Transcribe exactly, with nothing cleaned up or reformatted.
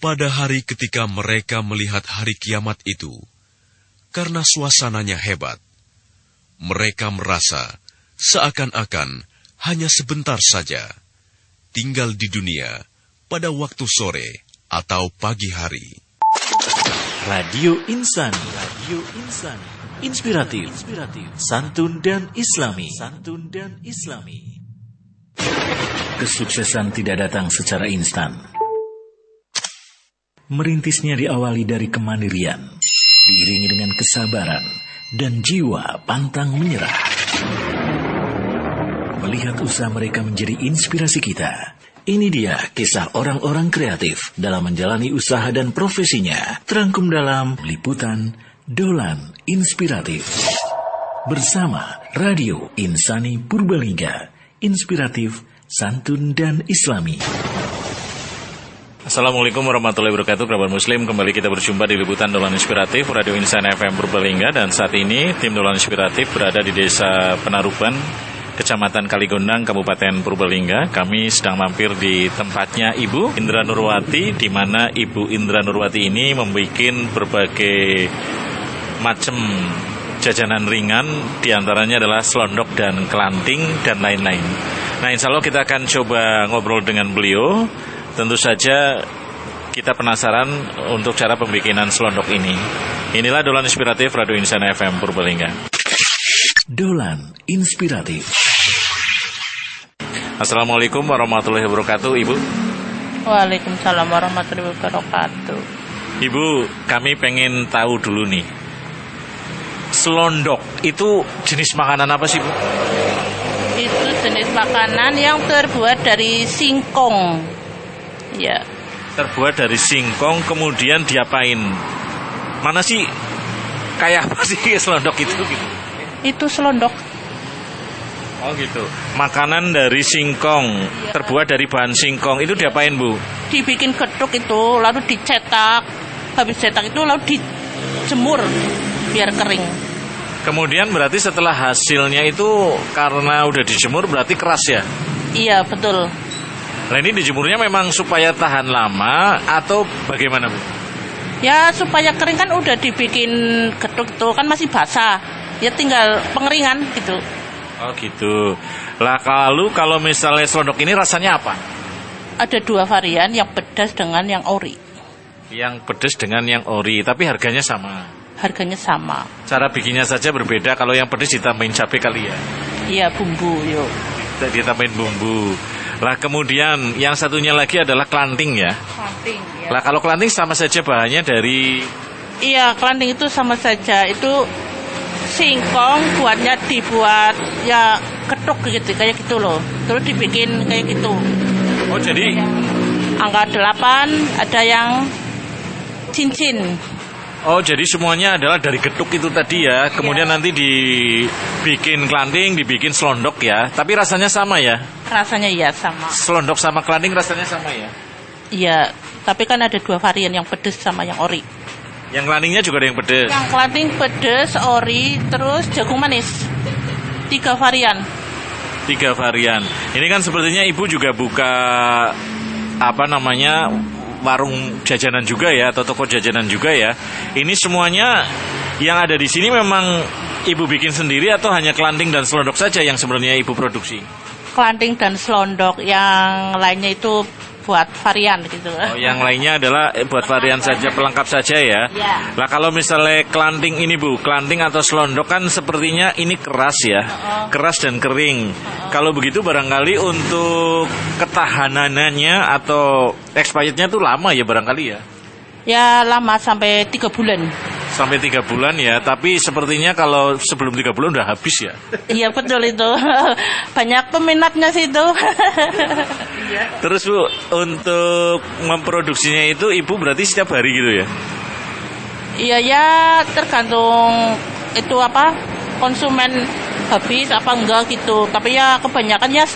Pada hari ketika mereka melihat hari kiamat itu, karena suasananya hebat, mereka merasa seakan-akan hanya sebentar saja tinggal di dunia pada waktu sore atau pagi hari. Radio Insani, Radio Insani, inspiratif, inspiratif, santun dan islami, santun dan islami. Kesuksesan tidak datang secara instan. Merintisnya diawali dari kemandirian, diiringi dengan kesabaran dan jiwa pantang menyerah. Melihat usaha mereka menjadi inspirasi kita. Ini dia kisah orang-orang kreatif dalam menjalani usaha dan profesinya. Terangkum dalam liputan Dolan Inspiratif. Bersama Radio Insani Purbalingga. Inspiratif, santun dan islami. Assalamualaikum warahmatullahi wabarakatuh, kerabat muslim. Kembali kita berjumpa di liputan Dolan Inspiratif Radio Insani F M Purbalingga. Dan saat ini tim Dolan Inspiratif berada di desa Penaruban, Kecamatan Kaligondang, Kabupaten Purbalingga. Kami sedang mampir di tempatnya Ibu Indra Nurwati, di mana Ibu Indra Nurwati ini membuat berbagai macam jajanan ringan, diantaranya adalah selondok dan kelanting dan lain-lain. Nah, insya Allah kita akan coba ngobrol dengan beliau. Tentu saja kita penasaran untuk cara pembikinan selondok ini. Inilah Dolan Inspiratif Radio Insani F M Purbalingga. Dolan Inspiratif. Assalamualaikum warahmatullahi wabarakatuh, Ibu. Waalaikumsalam warahmatullahi wabarakatuh. Ibu, kami pengen tahu dulu nih, selondok itu jenis makanan apa sih, Bu? Itu jenis makanan yang terbuat dari singkong. Ya. Terbuat dari singkong, kemudian diapain? Mana sih kayak apa sih selondok itu gitu? Itu selondok. Oh gitu. Makanan dari singkong, ya. Terbuat dari bahan singkong. Itu diapain, Bu? Dibikin getuk itu, lalu dicetak. Habis cetak itu lalu dijemur biar kering. Kemudian berarti setelah hasilnya itu karena udah dijemur berarti keras ya? Iya, betul. Nah, ini dijemurnya memang supaya tahan lama atau bagaimana, Bu? Ya, supaya kering, kan udah dibikin getuk itu kan masih basah. Ya tinggal pengeringan gitu. Oh gitu. Lah kalau kalau misalnya selondok ini rasanya apa? Ada dua varian, yang pedas dengan yang ori. Yang pedas dengan yang ori, tapi harganya sama. Harganya sama. Cara bikinnya saja berbeda. Kalau yang pedas ditambahin cabai kali ya? Iya, bumbu yuk. Ditambahin bumbu. Lah kemudian yang satunya lagi adalah kelanting ya? Kelanting ya. Lah kalau kelanting sama saja bahannya dari... Iya, kelanting itu sama saja. Itu singkong buatnya dibuat ya ketuk gitu, kayak gitu loh. Terus dibikin kayak gitu. Oh jadi angka delapan, ada yang cincin. Oh jadi semuanya adalah dari getuk itu tadi ya. Kemudian ya. Nanti dibikin kelanting, dibikin selondok ya. Tapi rasanya sama ya? Rasanya iya sama. Selondok sama kelanting rasanya sama ya? Iya, tapi kan ada dua varian, yang pedas sama yang ori. Yang kelantingnya juga ada yang pedas? Yang kelanting pedas, ori, terus jagung manis. Tiga varian. Tiga varian. Ini kan sepertinya Ibu juga buka apa namanya, warung jajanan juga ya, atau toko jajanan juga ya. Ini semuanya yang ada di sini memang Ibu bikin sendiri atau hanya kelanting dan selondok saja yang sebenarnya Ibu produksi? Kelanting dan selondok, yang lainnya itu buat varian gitu. Oh, yang lainnya adalah buat varian saja, pelengkap saja ya. Ya. Lah kalau misalnya kelanting ini, Bu, kelanting atau selondok kan sepertinya ini keras ya, uh-uh. keras dan kering. Uh-uh. Kalau begitu barangkali untuk ketahanannya atau expirednya tuh lama ya barangkali ya? Ya lama, sampai tiga bulan. Sampai tiga bulan ya, tapi sepertinya kalau sebelum tiga bulan udah habis ya? Iya betul itu, banyak peminatnya sih itu. Terus Bu, untuk memproduksinya itu Ibu berarti setiap hari gitu ya? Iya ya, tergantung itu apa, konsumen habis apa enggak gitu. Tapi ya kebanyakan ya